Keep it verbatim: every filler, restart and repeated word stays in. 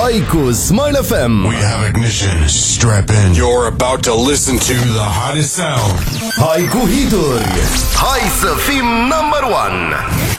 Hai cu Smile F M. We have ignition. Strap in. You're about to listen to the hottest sound. Hai cu hituri. Hai să fim number one.